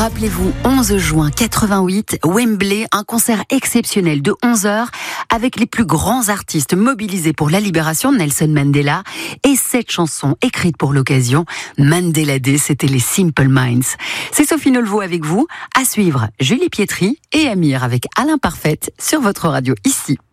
Rappelez-vous, 11 juin 88, Wembley, un concert exceptionnel de 11 heures avec les plus grands artistes mobilisés pour la libération de Nelson Mandela et 7 chansons écrites pour l'occasion. Mandela Day, c'était les Simple Minds. C'est Sophie Nolveau avec vous. À suivre, Julie Pietri et Amir avec Alain Parfaite sur votre radio ici.